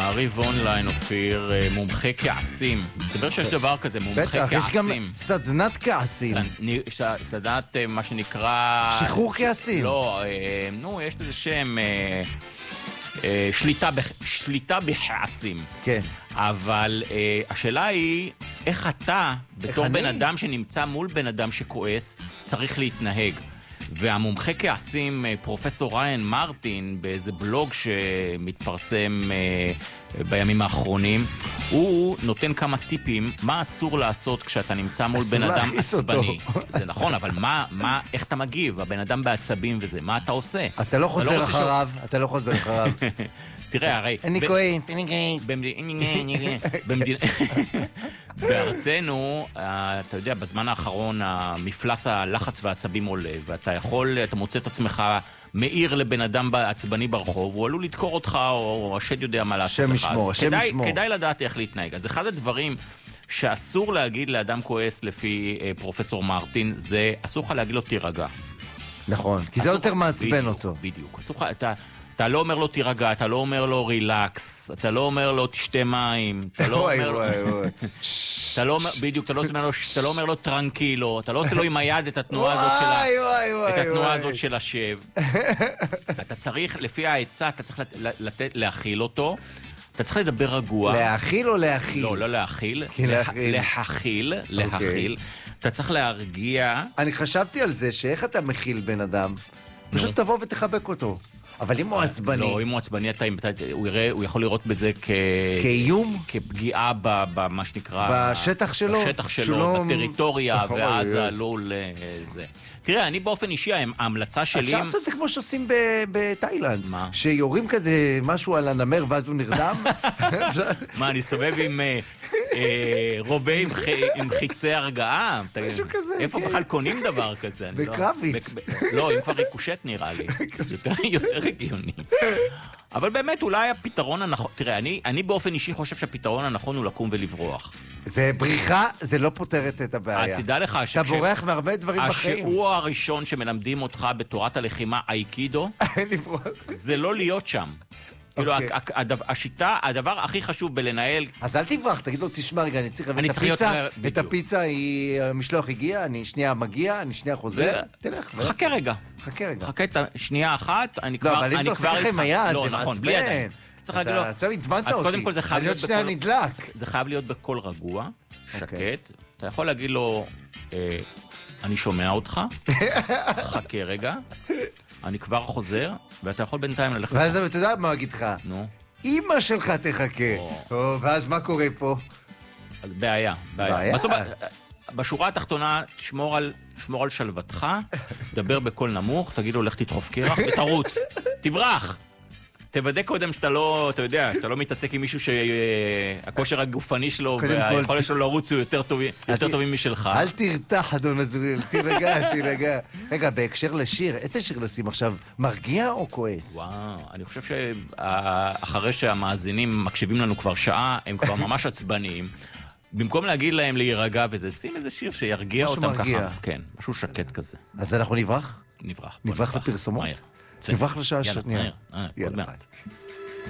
במעריב אונליין אופיר מומחה כעסים. מסתבר שיש דבר כזה, מומחה כעסים. בטח, יש גם סדנת כעסים. סדנת מה שנקרא... שחרור כעסים. לא, נו, יש לזה שם... שליטה בכעסים. כן. אבל השאלה היא, איך אתה, בתור בן אדם שנמצא מול בן אדם שכועס, צריך להתנהג. והמומחה כעסים, פרופסור ריין מרטין, באיזה בלוג שמתפרסם בימים האחרונים, הוא נותן כמה טיפים מה אסור לעשות כשאתה נמצא מול בן אדם עצבני. זה נכון, אבל איך אתה מגיב? הבן אדם בעצבים וזה, מה אתה עושה? אתה לא חוזר אחריו, אתה לא חוזר אחריו. תראה, הרי... אני כועס, בארצנו, אתה יודע, בזמן האחרון המפלס הלחץ והעצבים עולה, ואתה מוצא את עצמך מאיר לבן אדם עצבני ברחוב, הוא עלול לדקור אותך, או השד יודע מה לעשות לך. השם ישמור. כדאי לדעת איך להתנהג. אז אחד הדברים שאסור להגיד לאדם כועס לפי פרופסור מרטין, זה אסור לך להגיד לו תירגע. נכון, כי זה יותר מעצבן אותו. בדיוק. אסור לך, אתה לא אומר לו תירגע, אתה לא אומר לו רילקס, אתה לא אומר לו תשתה מים, אתה לא אומר לו... בדיוק, אתה לא אומר לו טרנקילו, אתה לא עושה לו עם היד את התנועה הזאת של השב. אתה צריך, לפי העצה, אתה צריך להכיל אותו, אתה צריך לדבר רגוע. להכיל או להכיל? לא להכיל, להכיל. אתה צריך להרגיע. אני חשבתי על זה, שאיך אתה מכיל בן אדם? פשוט תבוא ותחבק אותו. אבל אם הוא עצבני... לא, אם הוא עצבני, הוא יכול לראות בזה כאיום? כפגיעה במה שנקרא... בשטח שלו? בשטח שלו, בטריטוריה, ואז עלול זה. תראה, אני באופן אישי, ההמלצה שלי... אפשר לעשות את זה כמו שעושים בתאילנד. מה? שיורים כזה משהו על הנמר ואז הוא נרדם? מה, אני אסתובב עם... רובה עם חיצי הרגעה. משהו כזה, איפה בכלל קונים דבר כזה? בקרביץ. לא, אם כבר ריקושט נראה לי. יותר הגיוני. אבל באמת אולי הפתרון הנכון... תראה, אני באופן אישי חושב שהפתרון הנכון הוא לקום ולברוח. ובריחה זה לא פותרת את הבעיה. תדע לך אתה בורח מהרבה דברים בחיים. השיעור הראשון שמלמדים אותך בתורת הלחימה אייקידו, זה לא להיות שם. כאילו, השיטה, הדבר הכי חשוב בלנהל... אז אל תברח, תגיד לו, תשמע רגע, אני צריך את הפיצה, המשלוח הגיע, אני שנייה מגיע, אני שנייה חוזר, תלך. חכה רגע. חכה שנייה אחת, אני כבר... לא, אבל אם אתה עושה לכם היד, זה מעצבן. צריך להגיד לו... אתה עצבנת אותי. אז קודם כל זה חייב להיות... שנייה נדלק. זה חייב להיות בקול רגוע, שקט. אתה יכול להגיד לו, אני שומע אותך, חכה רגע. אני כבר חוזר, ואתה יכול בינתיים ללכת... ואז אתה יודע מה אגיד לך? נו. אמא שלך תחכה. ואז מה קורה פה? בעיה. בשורה התחתונה, תשמור על שלוותך, תדבר בקול נמוך, תגיד לו, לך תדחוף קרח ותרוץ. תברח. תוודא קודם שאתה לא, אתה יודע, שאתה לא מתעסק עם מישהו שהכושר הגופני שלו והיכולת שלו לרוץ הוא יותר טובים משלך. אל תרתח, אדון עזריאל, תירגע. רגע, בהקשר לשיר, איזה שיר לשים עכשיו? מרגיע או כועס? וואו, אני חושב שאחרי שהמאזינים מקשיבים לנו כבר שעה, הם כבר ממש עצבניים. במקום להגיד להם להירגע וזה, שים איזה שיר שירגיע אותם ככה. כן, משהו שקט כזה. אז אנחנו נברח? נברח. נברח לפרסומות? נברח לשעה השנייה. עוד מעט.